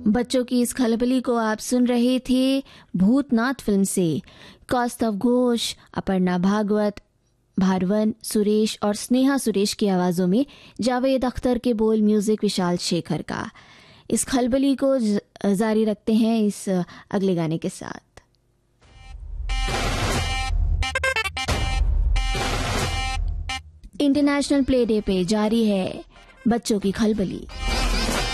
बच्चों की इस खलबली को आप सुन रहे थे भूतनाथ फिल्म से। कौस्तव घोष, अपर्णा भागवत, भारवन सुरेश और स्नेहा सुरेश की आवाज़ों में जावेद अख्तर के बोल, म्यूज़िक विशाल शेखर का। इस खलबली को जारी रखते हैं इस अगले गाने के साथ। इंटरनेशनल प्ले डे पे जारी है बच्चों की खलबली।